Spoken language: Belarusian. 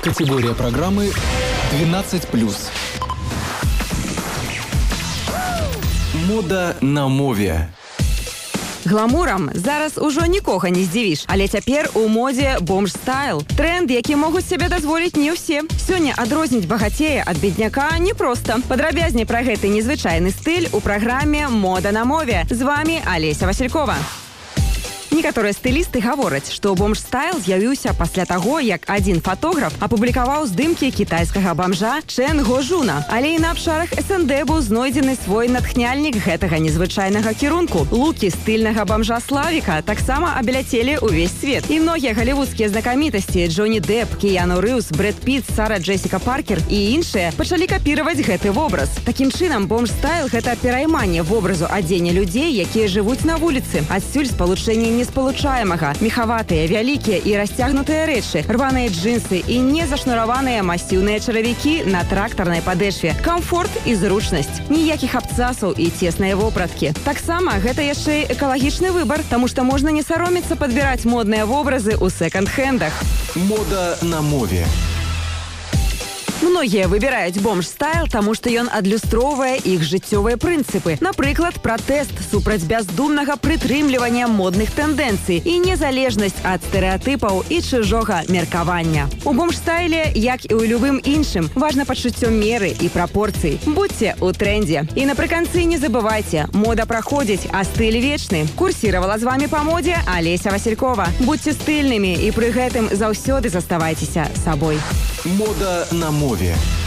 Категория программы 12+. Мода на мове. Гламурам зараз ужо нікога не здзівіш, але цяпер у модзе бомж-стайл. Тренд, які могуць сябе дазволіць не ўсе. Сёння адрозніць багацея ад бедняка непроста. Падрабязней пра гэты незвычайны стыль у праграме «Мода на мове». З вами Олеся Василькова. Некаторыя стылісты гавораць, што бомж-стайл з'явіўся пасля таго, як адзін фатограф апублікаваў здымкі кітайскага бамжа Чэн Го Жуна. Але і на абшарах СНД быў знойдзены свой натхняльнік гэтага незвычайнага кірунку. Лукі стыльнага бамжа Славіка таксама абляцелі ўвесь свет. І многія галівудскія знакамітасці Джонні Депп, Кіяну Рыўс, Брэд Піт, Сара Джесіка Паркер і іншыя пачалі капіраваць гэты вобраз. Такім чынам, бомж-стайл – гэта перайманне вобразу адзення людзей, якія жывуць на вуліцы. Адсюль спалучэнне неспалучаемага, мехаватыя, вялікія і расцягнутыя рэчы, рваныя джинсы і незашнураваныя масіўныя чаравікі на трактарнай падэшве, камфорт і зручнасць, ніякіх абцасаў і цесныя вопраткі. Таксама гэта яшчэ і экалагічны выбар, таму што можна не саромецца падбіраць модныя вобразы ў секонд-хендах. Мода на мове. Многія выбіраюць бомж-стайл, таму што ён адлюстроўвае іх жыццёвыя прынцыпы. Напрыклад, пратэст супраць бяздумнага прытрымлівання модных тэндэнцый і незалежнасць ад стэрэатыпаў і чужога меркавання. У бомж-стайле, як і ў любым іншым, важна пачуццё меры і прапорцый. Будьце ў трэндзе. І напрыканцы не забывайце, мода праходзіць, а стыль вечны. Курсіравала з вамі па модзе Олеся Василькова. Будьце стыльнымі і пры гэтым заўсёды заставайцеся сабой. Мода на мове.